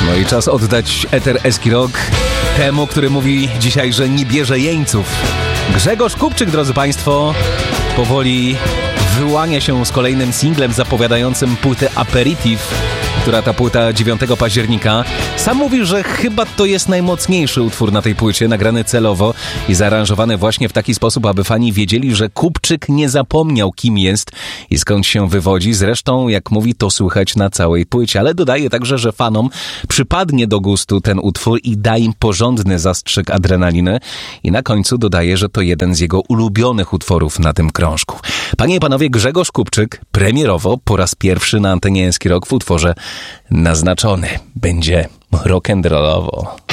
No i czas oddać eter Eski Rock temu, który mówi dzisiaj, że nie bierze jeńców. Grzegorz Kupczyk, drodzy Państwo, powoli wyłania się z kolejnym singlem zapowiadającym płytę Aperitif, która ta płyta 9 października. Sam mówił, że chyba to jest najmocniejszy utwór na tej płycie, nagrany celowo i zaaranżowany właśnie w taki sposób, aby fani wiedzieli, że Kupczyk nie zapomniał, kim jest i skąd się wywodzi. Zresztą, jak mówi, to słychać na całej płycie, ale dodaje także, że fanom przypadnie do gustu ten utwór i da im porządny zastrzyk adrenaliny. I na końcu dodaje, że to jeden z jego ulubionych utworów na tym krążku. Panie i panowie, Grzegorz Kupczyk premierowo po raz pierwszy na antenie Eski Rock w utworze Naznaczony. Będzie rock'n'rollowo.